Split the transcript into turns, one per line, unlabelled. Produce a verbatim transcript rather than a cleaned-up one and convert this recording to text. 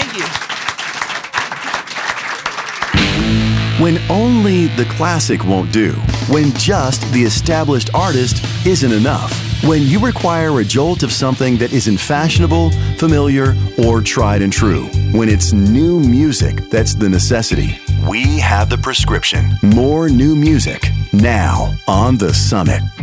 Thank you.
When only the classic won't do. When just the established artist isn't enough. When you require a jolt of something that isn't fashionable, familiar, or tried and true. When it's new music that's the necessity. We have the prescription. More new music now on The Summit.